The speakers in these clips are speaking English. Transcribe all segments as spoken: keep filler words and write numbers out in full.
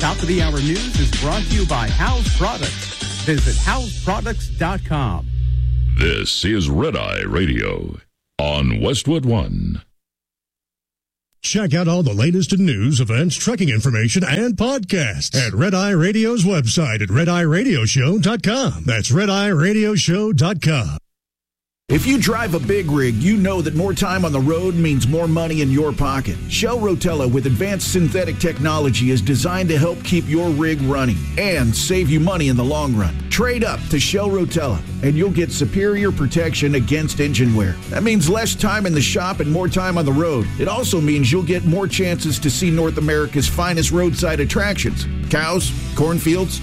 Top of the Hour News is brought to you by House Products. Visit house products dot com. This is Red Eye Radio on Westwood One. Check out all the latest in news, events, trekking information, and podcasts at Red Eye Radio's website at red eye radio show dot com. That's red eye radio show dot com. If you drive a big rig, you know that more time on the road means more money in your pocket. Shell Rotella with advanced synthetic technology is designed to help keep your rig running and save you money in the long run. Trade up to Shell Rotella and you'll get superior protection against engine wear. That means less time in the shop and more time on the road. It also means you'll get more chances to see North America's finest roadside attractions. Cows, cornfields,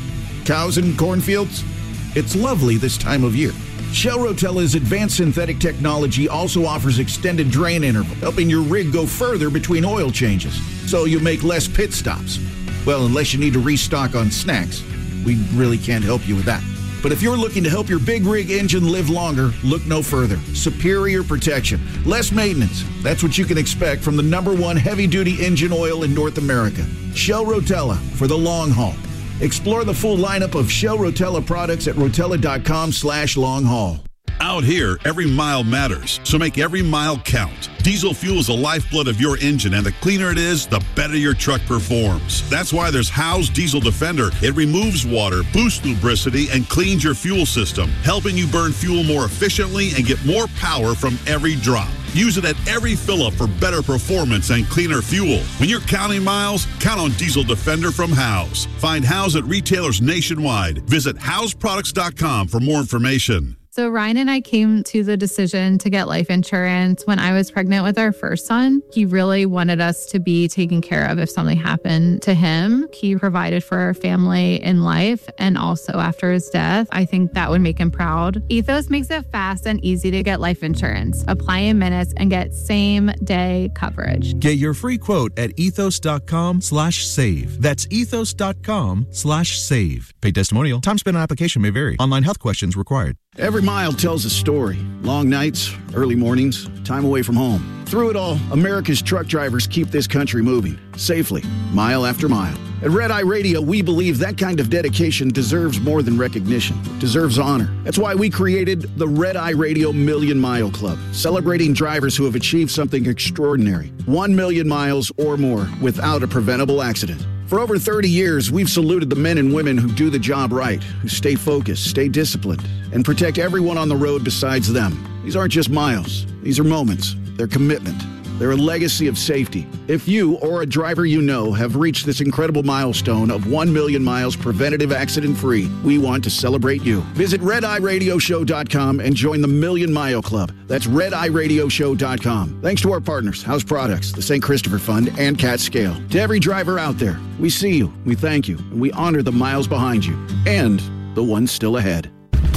cows and cornfields. It's lovely this time of year. Shell Rotella's advanced synthetic technology also offers extended drain interval, helping your rig go further between oil changes, so you make less pit stops. Well, unless you need to restock on snacks. We really can't help you with that. But if you're looking to help your big rig engine live longer, look no further. Superior protection, less maintenance. That's what you can expect from the number one heavy-duty engine oil in North America. Shell Rotella for the long haul. Explore the full lineup of Shell Rotella products at rotella.com slash long haul. Out here, every mile matters, so make every mile count. Diesel fuel is the lifeblood of your engine, and the cleaner it is, the better your truck performs. That's why there's Howe's Diesel Defender. It removes water, boosts lubricity, and cleans your fuel system, helping you burn fuel more efficiently and get more power from every drop. Use it at every fill-up for better performance and cleaner fuel. When you're counting miles, count on Diesel Defender from Howe's. Find Howe's at retailers nationwide. Visit house products dot com for more information. So Ryan and I came to the decision to get life insurance when I was pregnant with our first son. He really wanted us to be taken care of if something happened to him. He provided for our family in life and also after his death. I think that would make him proud. Ethos makes it fast and easy to get life insurance. Apply in minutes and get same day coverage. Get your free quote at ethos.com slash save. That's ethos.com slash save. Paid testimonial. Time spent on application may vary. Online health questions required. Every mile tells a story. Long nights, early mornings, time away from home. Through it all, America's truck drivers keep this country moving, safely, mile after mile. At Red Eye Radio, we believe that kind of dedication deserves more than recognition. It deserves honor. That's why we created the Red Eye Radio Million Mile Club, celebrating drivers who have achieved something extraordinary. One million miles or more without a preventable accident. For over thirty years, we've saluted the men and women who do the job right, who stay focused, stay disciplined, and protect everyone on the road besides them. These aren't just miles. These are moments. They're commitment. They're a legacy of safety. If you or a driver you know have reached this incredible milestone of one million miles preventative accident-free, we want to celebrate you. Visit red eye radio show dot com and join the Million Mile Club. That's red eye radio show dot com. Thanks to our partners, House Products, the Saint Christopher Fund, and Cat Scale. To every driver out there, we see you, we thank you, and we honor the miles behind you and the ones still ahead.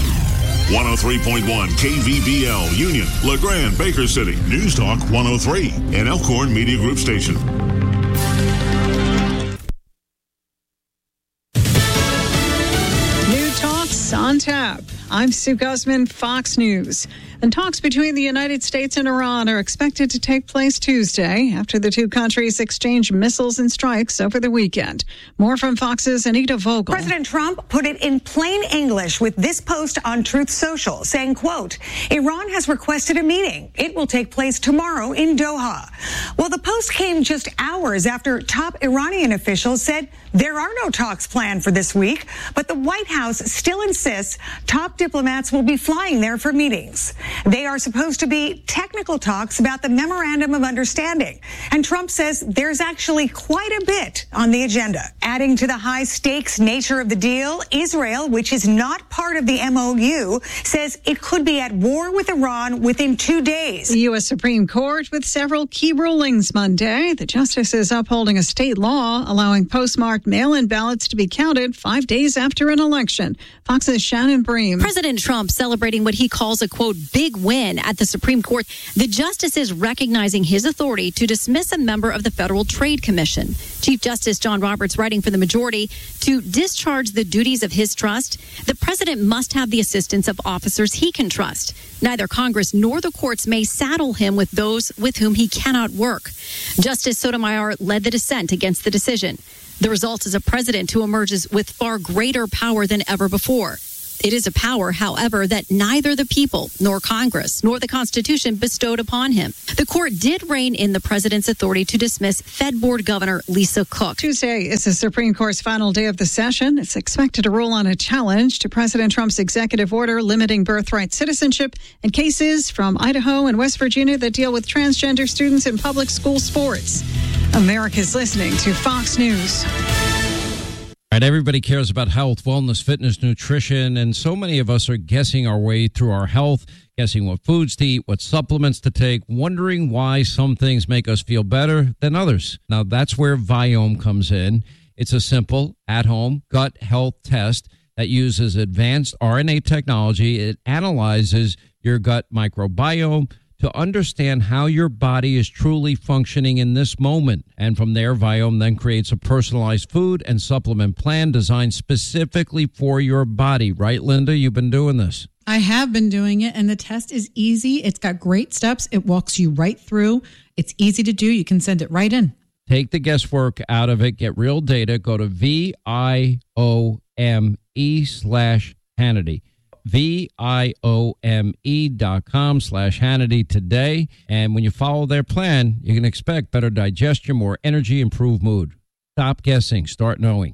one oh three point one K V B L, Union, LeGrand, Baker City, News Talk one oh three, an Elkhorn Media Group station. New Talks on tap. I'm Sue Guzman, Fox News. And talks between the United States and Iran are expected to take place Tuesday after the two countries exchanged missiles and strikes over the weekend. More from Fox's Anita Vogel. President Trump put it in plain English with this post on Truth Social, saying, quote, Iran has requested a meeting. It will take place tomorrow in Doha. Well, the post came just hours after top Iranian officials said there are no talks planned for this week, but the White House still insists top diplomats will be flying there for meetings. They are supposed to be technical talks about the Memorandum of Understanding. And Trump says there's actually quite a bit on the agenda. Adding to the high-stakes nature of the deal, Israel, which is not part of the M O U, says it could be at war with Iran within two days. The U S Supreme Court with several key rulings Monday. The justice is upholding a state law allowing postmarked mail-in ballots to be counted five days after an election. Fox's Shannon Bream. President Trump celebrating what he calls a, quote, big win at the Supreme Court. The justice is recognizing his authority to dismiss a member of the Federal Trade Commission. Chief Justice John Roberts writing for the majority, to discharge the duties of his trust, the president must have the assistance of officers he can trust. Neither Congress nor the courts may saddle him with those with whom he cannot work. Justice Sotomayor led the dissent against the decision. The result is a president who emerges with far greater power than ever before. It is a power, however, that neither the people, nor Congress, nor the Constitution bestowed upon him. The court did rein in the president's authority to dismiss Fed Board Governor Lisa Cook. Tuesday is the Supreme Court's final day of the session. It's expected to rule on a challenge to President Trump's executive order limiting birthright citizenship and cases from Idaho and West Virginia that deal with transgender students in public school sports. America's listening to Fox News. All right, everybody cares about health, wellness, fitness, nutrition, and so many of us are guessing our way through our health, guessing what foods to eat, what supplements to take, wondering why some things make us feel better than others. Now, that's where Viome comes in. It's a simple, at-home gut health test that uses advanced R N A technology. It analyzes your gut microbiome to understand how your body is truly functioning in this moment. And from there, Viome then creates a personalized food and supplement plan designed specifically for your body. Right, Linda? You've been doing this. I have been doing it, and the test is easy. It's got great steps. It walks you right through. It's easy to do. You can send it right in. Take the guesswork out of it. Get real data. Go to V I O M E slash Hannity. V-I-O-M-E dot com slash Hannity today. And when you follow their plan, you can expect better digestion, more energy, improved mood. Stop guessing. Start knowing.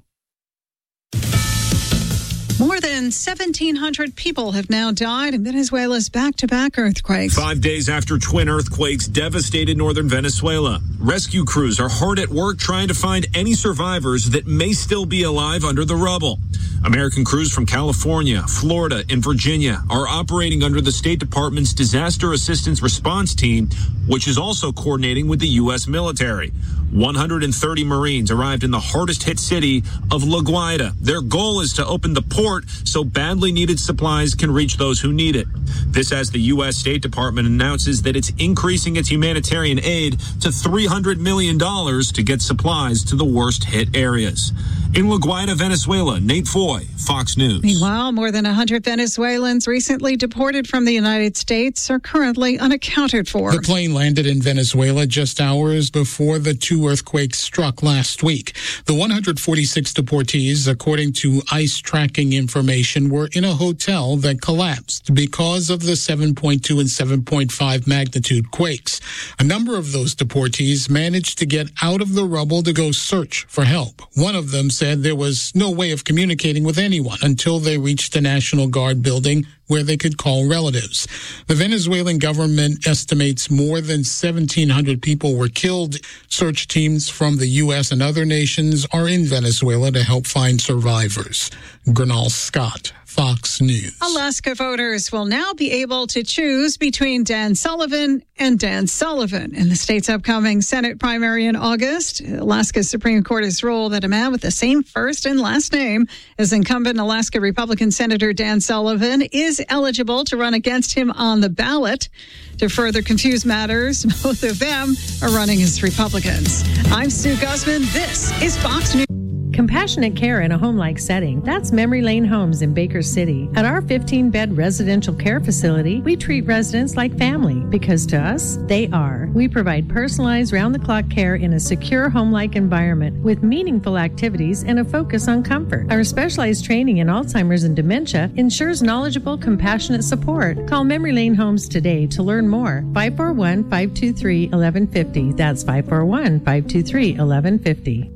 More than seventeen hundred people have now died in Venezuela's back-to-back earthquakes. Five days after twin earthquakes devastated northern Venezuela, rescue crews are hard at work trying to find any survivors that may still be alive under the rubble. American crews from California, Florida, and Virginia are operating under the State Department's Disaster Assistance Response Team, which is also coordinating with the U S military. one hundred thirty Marines arrived in the hardest hit city of La Guaira. Their goal is to open the port so badly needed supplies can reach those who need it. This as the U S State Department announces that it's increasing its humanitarian aid to three hundred million dollars to get supplies to the worst hit areas. In La Guaira, Venezuela, Nate Foy, Fox News. Meanwhile, more than one hundred Venezuelans recently deported from the United States are currently unaccounted for. The plane landed in Venezuela just hours before the two earthquakes struck last week. The one hundred forty-six deportees, according to ICE tracking information, were in a hotel that collapsed because of the seven point two and seven point five magnitude quakes. A number of those deportees managed to get out of the rubble to go search for help. One of them said there was no way of communicating with anyone until they reached the National Guard building where they could call relatives. The Venezuelan government estimates more than seventeen hundred people were killed. Search teams from the U S and other nations are in Venezuela to help find survivors. Gernal Scott, Fox News. Alaska voters will now be able to choose between Dan Sullivan and Dan Sullivan in the state's upcoming Senate primary in August. Alaska's Supreme Court has ruled that a man with the same first and last name as incumbent Alaska Republican Senator Dan Sullivan is eligible to run against him on the ballot. To further confuse matters, both of them are running as Republicans. I'm Sue Guzman. This is Fox News. Compassionate care in a home-like setting. That's Memory Lane Homes in Baker City. At our fifteen-bed residential care facility, we treat residents like family because to us, they are. We provide personalized round-the-clock care in a secure home-like environment with meaningful activities and a focus on comfort. Our specialized training in Alzheimer's and dementia ensures knowledgeable, compassionate support. Call Memory Lane Homes today to learn more. five four one, five two three, one one five zero. That's five four one, five two three, one one five zero.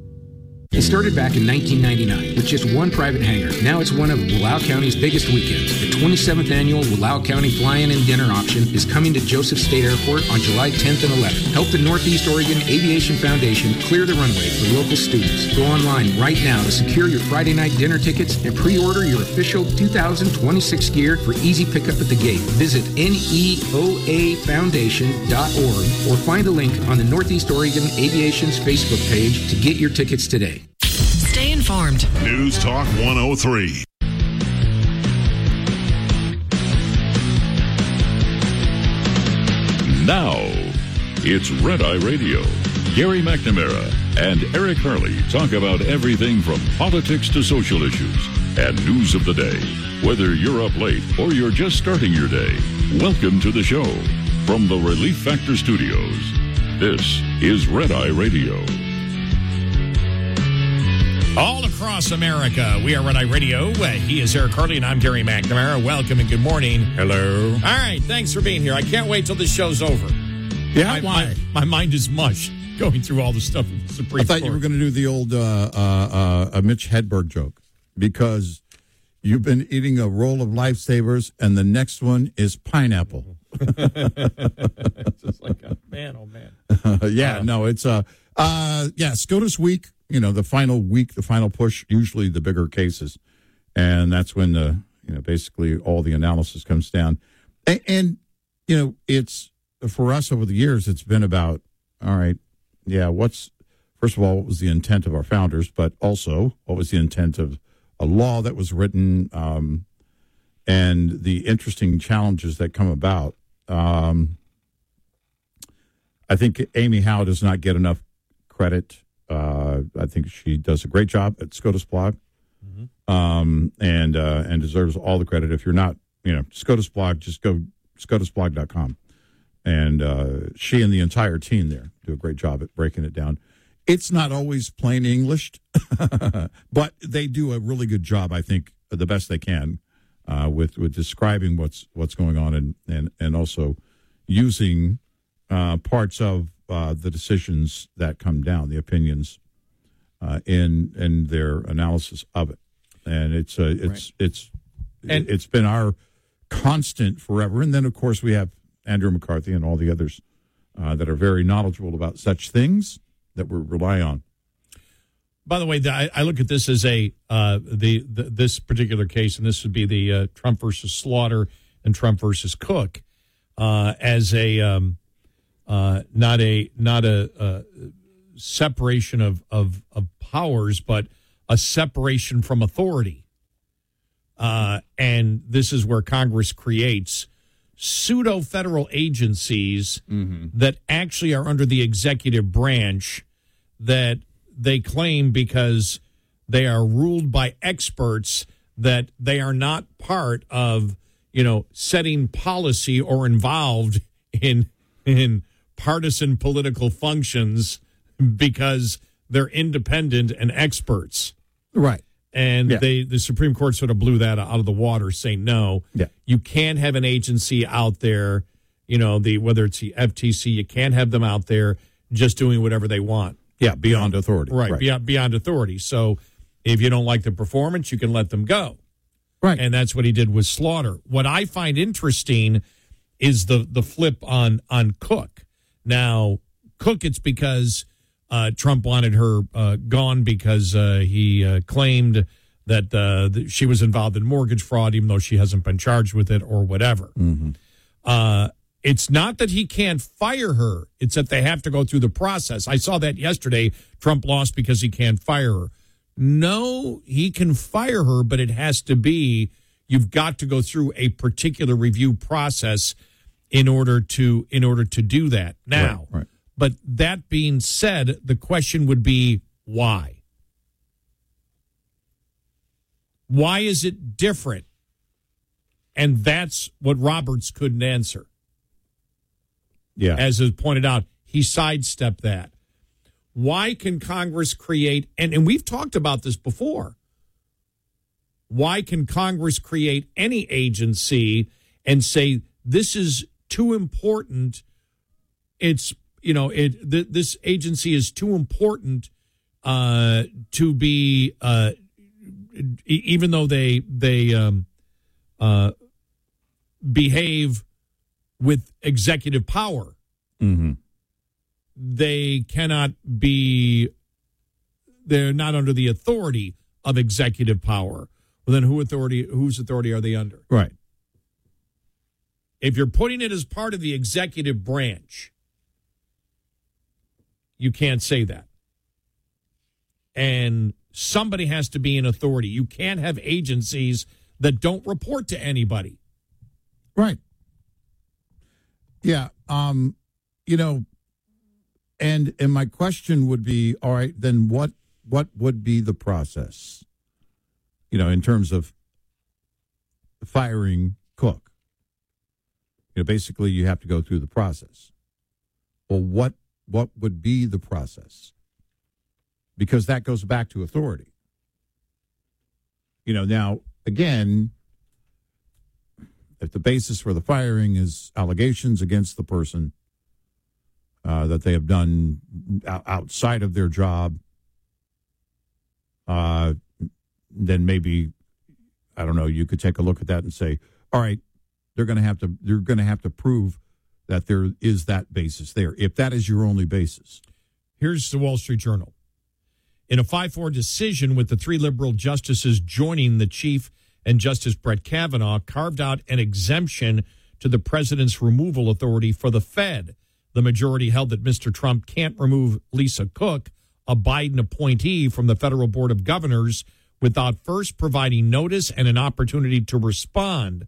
It started back in nineteen ninety-nine with just one private hangar. Now it's one of Wallowa County's biggest weekends. The twenty-seventh annual Wallowa County Fly-In and Dinner Auction is coming to Joseph State Airport on July tenth and eleventh. Help the Northeast Oregon Aviation Foundation clear the runway for local students. Go online right now to secure your Friday night dinner tickets and pre-order your official two thousand twenty-six gear for easy pickup at the gate. Visit N E O A foundation dot org or find a link on the Northeast Oregon Aviation's Facebook page to get your tickets today. Stay informed. News Talk one oh three. Now, it's Red Eye Radio. Gary McNamara and Eric Harley talk about everything from politics to social issues and news of the day. Whether you're up late or you're just starting your day, welcome to the show. From the Relief Factor Studios, this is Red Eye Radio. All across America, we are Red Eye Radio. Uh, he is Eric Harley, and I'm Gary McNamara. Welcome and good morning. Hello. All right, thanks for being here. I can't wait till this show's over. Yeah, my, why? My, my mind is mush going through all the stuff in the Supreme I thought Court. you were going to do the old uh, uh, uh, Mitch Hedberg joke, because you've been eating a roll of Lifesavers, and the next one is pineapple. Just like, a, man, oh, man. Uh, yeah, no, it's uh, uh, yeah, SCOTUS week. You know, the final week, the final push, usually the bigger cases, and that's when the you know basically all the analysis comes down. And, and you know, it's for us over the years, it's been about all right, yeah. What's first of all, what was the intent of our founders, but also what was the intent of a law that was written, um, and the interesting challenges that come about. Um, I think Amy Howe does not get enough credit. Uh, I think she does a great job at SCOTUS Blog, mm-hmm. um, and uh, and deserves all the credit. If you're not, you know, SCOTUS Blog, just go scotus blog dot com. And uh, she and the entire team there do a great job at breaking it down. It's not always plain English, but they do a really good job, I think, the best they can, uh, with with describing what's what's going on, and and, and also using uh, parts of uh, the decisions that come down, the opinions, uh, in in their analysis of it. And it's uh, it's right. it's and, it's been our constant forever. And then, of course, we have Andrew McCarthy and all the others uh, that are very knowledgeable about such things that we rely on. By the way, the, I, I look at this as a uh, the, the this particular case, and this would be the uh, Trump versus Slaughter and Trump versus Cook, uh, as a um, uh, not a not a, a separation of, of of powers, but a separation from authority. Uh, and this is where Congress creates pseudo federal agencies mm-hmm. that actually are under the executive branch, that they claim because they are ruled by experts that they are not part of, you know, setting policy or involved in in partisan political functions, because they're independent and experts. Right. And yeah. they the Supreme Court sort of blew that out of the water, saying, no, yeah. you can't have an agency out there, you know, the whether it's the F T C, you can't have them out there just doing whatever they want. Yeah, beyond authority. Right, right. Beyond, beyond authority. So if you don't like the performance, you can let them go. Right. And that's what he did with Slaughter. What I find interesting is the the flip on, on Cook. Now, Cook, it's because uh, Trump wanted her uh, gone because uh, he uh, claimed that, uh, that she was involved in mortgage fraud, even though she hasn't been charged with it or whatever. Mm-hmm. Uh It's not that he can't fire her. It's that they have to go through the process. I saw that yesterday. Trump lost because he can't fire her. No, he can fire her, but it has to be, you've got to go through a particular review process in order to in order to do that. Now, right, right. But that being said, the question would be, why? Why is it different? And that's what Roberts couldn't answer. Yeah. As is pointed out, he sidestepped that. Why can Congress create, and, and we've talked about this before, why can Congress create any agency and say, this is too important, it's, you know, it th- this agency is too important uh, to be, uh, even though they, they um, uh, behave with executive power, mm-hmm. they cannot be, they're not under the authority of executive power. Well, then who authority, whose authority are they under? Right. If you're putting it as part of the executive branch, you can't say that. And somebody has to be in authority. You can't have agencies that don't report to anybody. Right. Yeah, um, you know, and and my question would be, all right, then what what would be the process, you know, in terms of firing Cook? You know, basically, you have to go through the process. Well, what what would be the process? Because that goes back to authority. You know, now, again, if the basis for the firing is allegations against the person uh, that they have done outside of their job, uh, then maybe, I don't know, you could take a look at that and say, all right, they're going to have to they're going to have to prove that there is that basis there, if that is your only basis. Here's the Wall Street Journal. In a five four decision with the three liberal justices joining the chief and Justice Brett Kavanaugh, carved out an exemption to the president's removal authority for the Fed. The majority held that Mister Trump can't remove Lisa Cook, a Biden appointee, from the Federal Board of Governors without first providing notice and an opportunity to respond.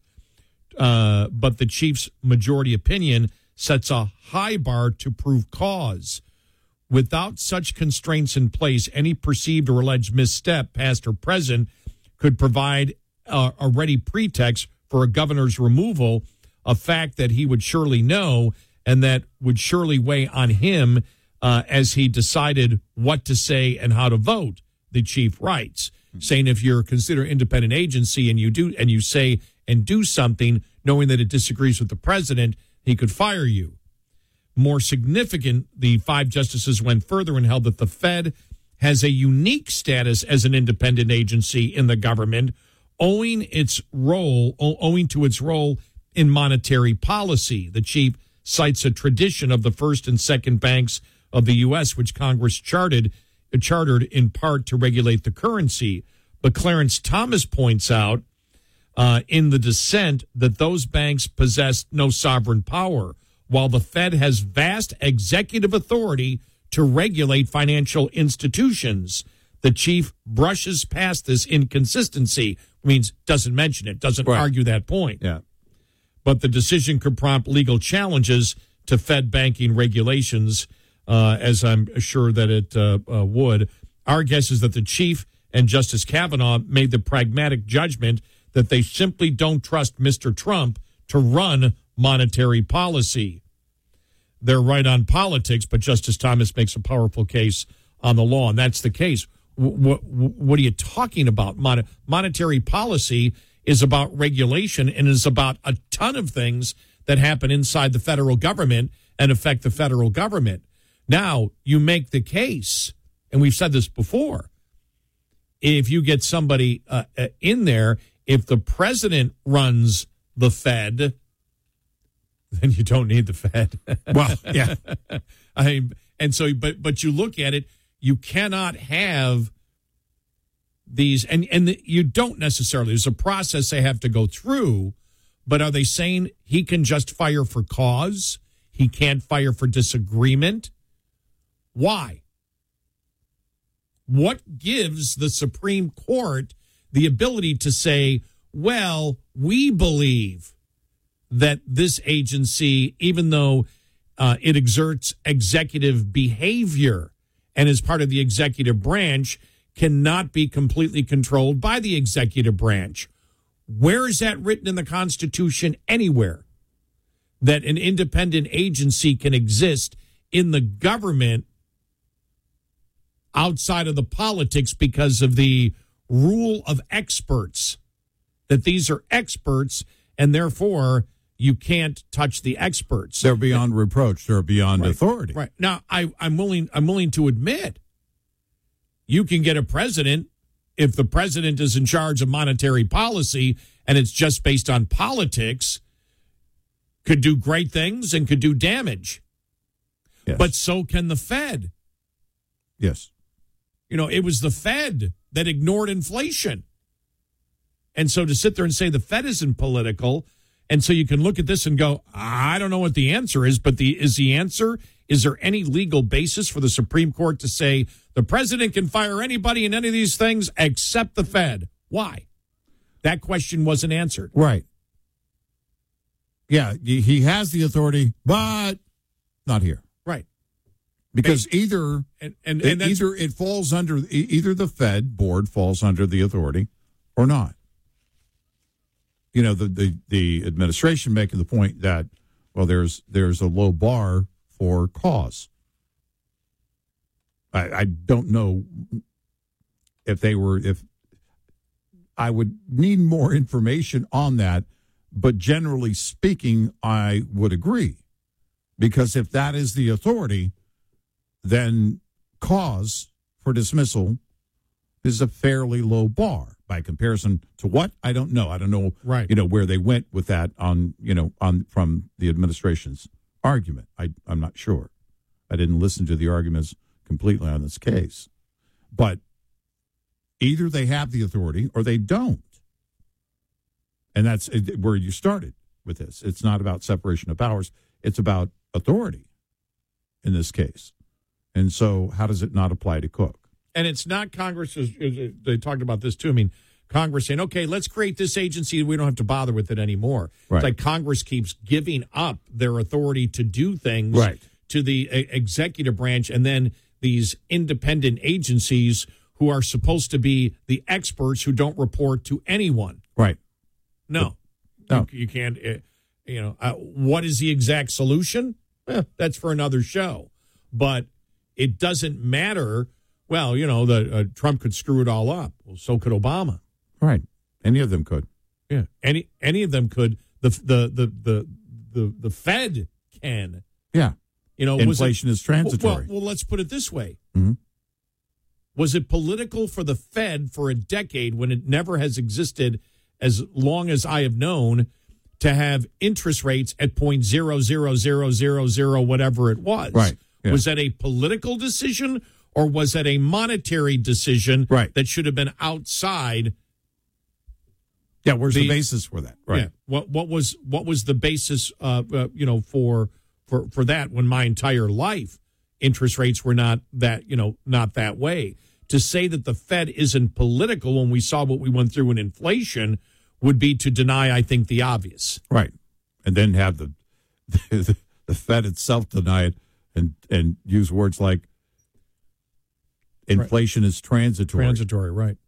Uh, but the chief's majority opinion sets a high bar to prove cause. Without such constraints in place, any perceived or alleged misstep, past or present, could provide a, a ready pretext for a governor's removal, a fact that he would surely know and that would surely weigh on him uh, as he decided what to say and how to vote, the chief writes, mm-hmm. saying if you're considered independent agency and you do and you say and do something knowing that it disagrees with the president, he could fire you. More significant, the five justices went further and held that the Fed has a unique status as an independent agency in the government, owing its role, owing to its role in monetary policy. The chief cites a tradition of the first and second banks of the U S, which Congress chartered, chartered in part to regulate the currency. But Clarence Thomas points out uh, in the dissent that those banks possessed no sovereign power, while the Fed has vast executive authority to regulate financial institutions. The chief brushes past this inconsistency, means doesn't mention it, doesn't right. argue that point. Yeah. But the decision could prompt legal challenges to Fed banking regulations, uh, as I'm sure that it uh, uh, would. Our guess is that the chief and Justice Kavanaugh made the pragmatic judgment that they simply don't trust Mister Trump to run monetary policy. They're right on politics, but Justice Thomas makes a powerful case on the law, and that's the case. What, what are you talking about? Mon- monetary policy is about regulation and is about a ton of things that happen inside the federal government and affect the federal government. Now, you make the case, and we've said this before, if you get somebody uh, in there, if the president runs the Fed, then you don't need the Fed. Well, yeah. I mean, and so, but but you look at it, you cannot have these, and, and the, you don't necessarily, there's a process they have to go through, but are they saying he can just fire for cause? He can't fire for disagreement? Why? What gives the Supreme Court the ability to say, well, we believe that this agency, even though uh, it exerts executive behavior and is part of the executive branch, cannot be completely controlled by the executive branch? Where is that written in the Constitution? Anywhere that an independent agency can exist in the government outside of the politics because of the rule of experts, that these are experts and therefore you can't touch the experts. They're beyond reproach. They're beyond right, authority. Right. Now, I, I'm willing I'm willing to admit you can get a president if the president is in charge of monetary policy and it's just based on politics, could do great things and could do damage. Yes. But so can the Fed. Yes. You know, it was the Fed that ignored inflation. And so to sit there and say the Fed isn't political, and so you can look at this and go, I don't know what the answer is, but the is the answer, is there any legal basis for the Supreme Court to say the president can fire anybody in any of these things except the Fed? Why? That question wasn't answered. Right. Yeah, he has the authority, but not here. Right. Because either and, and, it, and either it falls under either the Fed board falls under the authority or not. You know, the, the, the administration making the point that, well, there's there's a low bar for cause. I, I don't know if they were if I would need more information on that. But generally speaking, I would agree. Because if that is the authority, then cause for dismissal is a fairly low bar by comparison to what? I don't know. I don't know, right. you know, where they went with that on, you know, on from the administration's argument. I, I'm not sure. I didn't listen to the arguments completely on this case. But either they have the authority or they don't. And that's where you started with this. It's not about separation of powers. It's about authority in this case. And so how does it not apply to Cook? And it's not Congress, they talked about this too. I mean, Congress saying, okay, let's create this agency. We don't have to bother with it anymore. Right. It's like Congress keeps giving up their authority to do things right. to the executive branch. And then these independent agencies who are supposed to be the experts who don't report to anyone. Right. No. No. You, you can't, uh, you know, uh, what is the exact solution? Eh, that's for another show. But it doesn't matter. Well, you know, the uh, Trump could screw it all up. Well, so could Obama. Right. Any of them could. Yeah. Any any of them could. The the the the the, the Fed can. Yeah. You know, inflation was it, is transitory. Well, well, let's put it this way. Mm-hmm. Was it political for the Fed for a decade when it never has existed as long as I have known to have interest rates at point zero zero zero zero zero whatever it was? Right. Yeah. Was that a political decision or was that a monetary decision right. that should have been outside? Yeah, where's the, the basis for that? Right. Yeah. What what was what was the basis uh, uh you know for for for that when my entire life interest rates were not that, you know, not that way? To say that the Fed isn't political when we saw what we went through in inflation would be to deny, I think, the obvious. Right. And then have the the, the Fed itself deny it and, and use words like inflation right. is transitory. Transitory, right.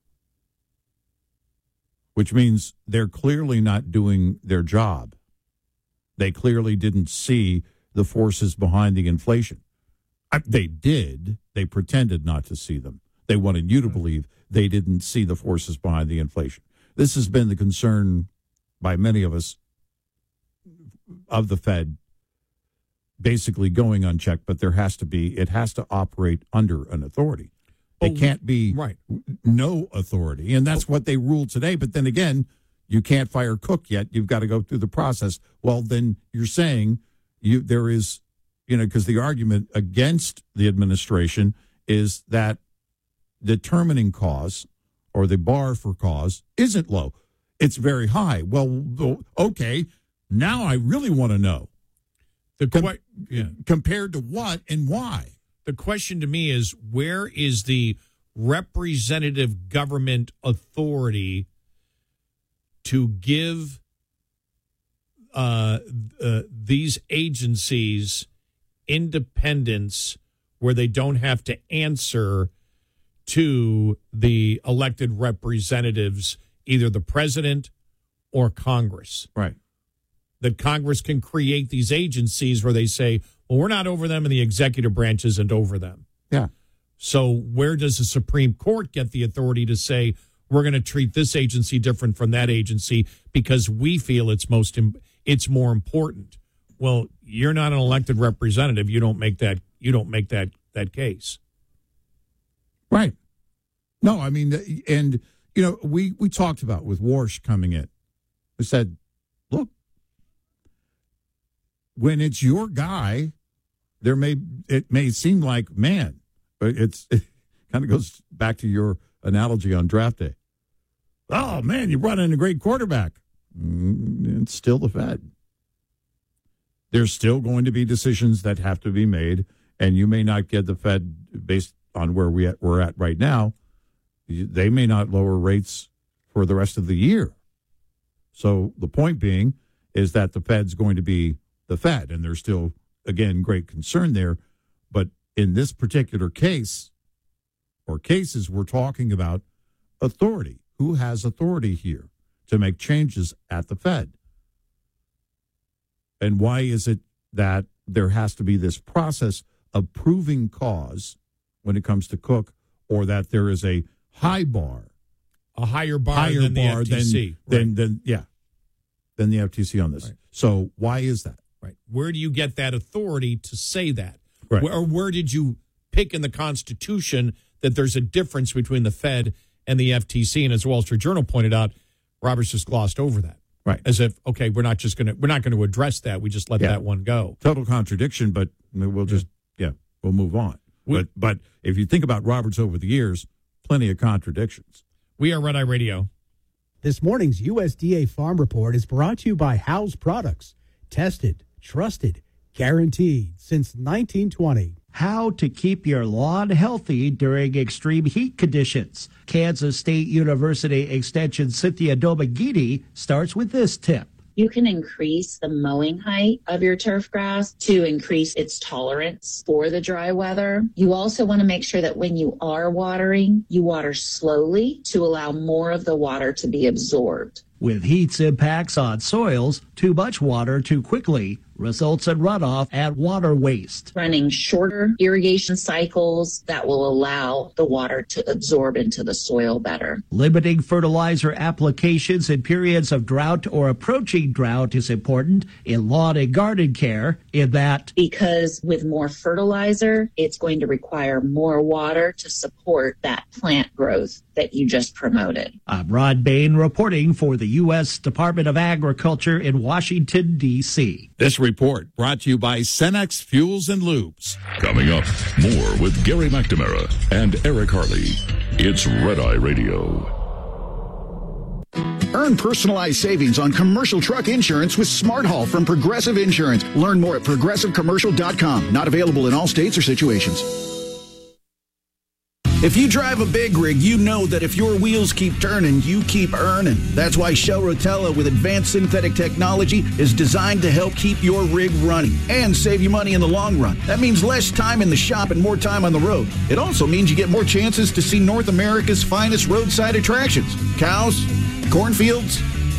Which means they're clearly not doing their job. They clearly didn't see the forces behind the inflation. I, they did. They pretended not to see them. They wanted you to believe they didn't see the forces behind the inflation. This has been the concern by many of us of the Fed basically going unchecked, but there has to be, it has to operate under an authority. It can't be right. no authority. And that's what they ruled today. But then again, you can't fire Cook yet. You've got to go through the process. Well, then you're saying you there is, you know, because the argument against the administration is that determining cause or the bar for cause isn't low. It's very high. Well, okay, now I really want to know. The Com- yeah. Compared to what and why? The question to me is, where is the representative government authority to give uh, uh, these agencies independence where they don't have to answer to the elected representatives, either the president or Congress? Right. That Congress can create these agencies where they say, well, we're not over them and the executive branch isn't over them. Yeah. So where does the Supreme Court get the authority to say, we're going to treat this agency different from that agency because we feel it's most it's more important? Well, you're not an elected representative. You don't make that you don't make that that case. Right. No, I mean, and, you know, we, we talked about with Warsh coming in. We said, look, when it's your guy, there may it may seem like, man, it's it kind of goes back to your analogy on draft day. Oh, man, you brought in a great quarterback. Mm, it's still the Fed. There's still going to be decisions that have to be made, and you may not get the Fed based on where we at, we're at right now. They may not lower rates for the rest of the year. So the point being is that the Fed's going to be the Fed, and there's still, again, great concern there. But in this particular case, or cases, we're talking about authority. Who has authority here to make changes at the Fed? And why is it that there has to be this process of proving cause when it comes to Cook, or that there is a high bar a higher bar higher than bar the F T C. than, right. than, than, yeah, than the F T C on this. Right. So why is that? Right. Where do you get that authority to say that? Right. Where, or where did you pick in the Constitution that there's a difference between the Fed and the F T C? And as the Wall Street Journal pointed out, Roberts just glossed over that. Right. As if, okay, we're not just going to, we're not going to address that. We just let Yeah. that one go. Total contradiction, but we'll just, yeah, we'll move on. We- but, but if you think about Roberts over the years, plenty of contradictions. We are Red Eye Radio. This morning's U S D A Farm Report is brought to you by House Products. Tested, trusted, guaranteed since nineteen twenty. How to keep your lawn healthy during extreme heat conditions. Kansas State University Extension Cynthia Domagini starts with this tip. You can increase the mowing height of your turf grass to increase its tolerance for the dry weather. You also want to make sure that when you are watering, you water slowly to allow more of the water to be absorbed. With heat's impacts on soils, too much water too quickly results in runoff and water waste. Running shorter irrigation cycles that will allow the water to absorb into the soil better. Limiting fertilizer applications in periods of drought or approaching drought is important in lawn and garden care in that because with more fertilizer, it's going to require more water to support that plant growth that you just promoted. I'm Rod Bain reporting for the U S Department of Agriculture in Washington, D C This report brought to you by Cenex Fuels and Lubes. Coming up, more with Gary McNamara and Eric Harley. It's Red Eye Radio. Earn personalized savings on commercial truck insurance with Smart Haul from Progressive Insurance. Learn more at progressive commercial dot com. Not available in all states or situations. If you drive a big rig, you know that if your wheels keep turning, you keep earning. That's why Shell Rotella with advanced synthetic technology is designed to help keep your rig running and save you money in the long run. That means less time in the shop and more time on the road. It also means you get more chances to see North America's finest roadside attractions. Cows, cornfields,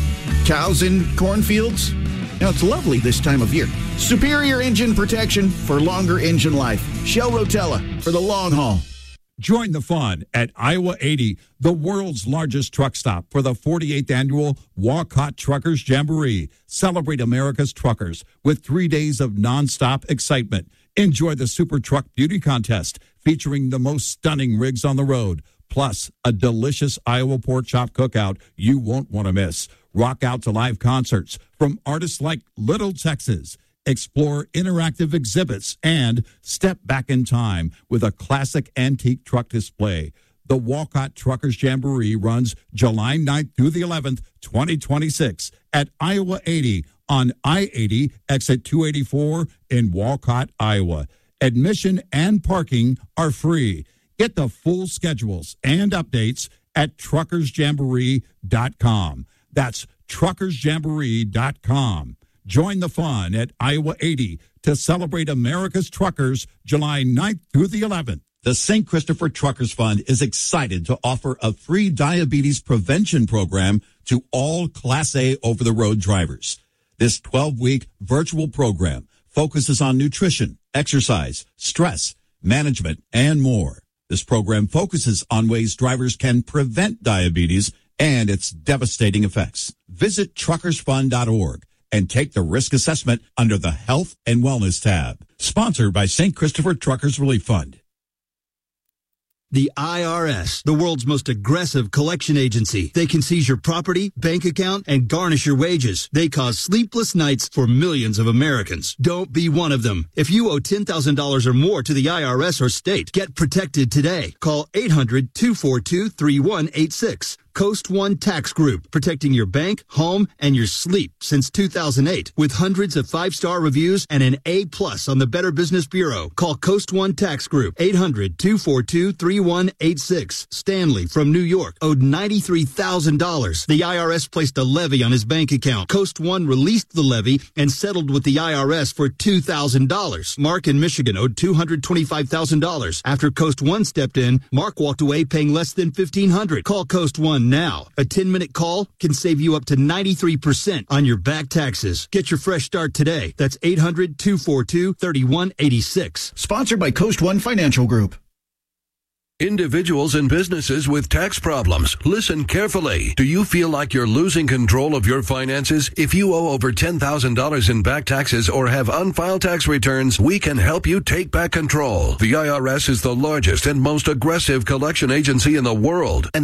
cows in cornfields. Now, it's lovely this time of year. Superior engine protection for longer engine life. Shell Rotella for the long haul. Join the fun at Iowa eighty, the world's largest truck stop for the forty-eighth annual Walcott Truckers Jamboree. Celebrate America's truckers with three days of nonstop excitement. Enjoy the Super Truck Beauty Contest featuring the most stunning rigs on the road, plus a delicious Iowa pork chop cookout you won't want to miss. Rock out to live concerts from artists like Little Texas. Explore interactive exhibits, and step back in time with a classic antique truck display. The Walcott Truckers Jamboree runs July ninth through the eleventh, twenty twenty-six at Iowa eighty on I eighty, exit two eighty-four in Walcott, Iowa. Admission and parking are free. Get the full schedules and updates at truckers jamboree dot com. That's truckers jamboree dot com. Join the fun at Iowa eighty to celebrate America's truckers July ninth through the eleventh. The Saint Christopher Truckers Fund is excited to offer a free diabetes prevention program to all Class A over-the-road drivers. This twelve-week virtual program focuses on nutrition, exercise, stress, management, and more. This program focuses on ways drivers can prevent diabetes and its devastating effects. Visit truckers fund dot org. and take the risk assessment under the Health and Wellness tab. Sponsored by Saint Christopher Truckers Relief Fund. The I R S, the world's most aggressive collection agency. They can seize your property, bank account, and garnish your wages. They cause sleepless nights for millions of Americans. Don't be one of them. If you owe ten thousand dollars or more to the I R S or state, get protected today. Call eight hundred, two four two, three one eight six. Coast One Tax Group, protecting your bank, home, and your sleep since two thousand eight. With hundreds of five-star reviews and an A plus on the Better Business Bureau. Call Coast One Tax Group, eight hundred, two four two, three one eight six. Stanley from New York owed ninety-three thousand dollars. The I R S placed a levy on his bank account. Coast One released the levy and settled with the I R S for two thousand dollars. Mark in Michigan owed two hundred twenty-five thousand dollars. After Coast One stepped in, Mark walked away paying less than fifteen hundred dollars. Call Coast One now. A ten-minute call can save you up to ninety-three percent on your back taxes. Get your fresh start today. That's eight hundred, two four two, three one eight six. Sponsored by Coast One Financial Group. Individuals and businesses with tax problems, listen carefully. Do you feel like you're losing control of your finances? If you owe over ten thousand dollars in back taxes or have unfiled tax returns, we can help you take back control. The I R S is the largest and most aggressive collection agency in the world, and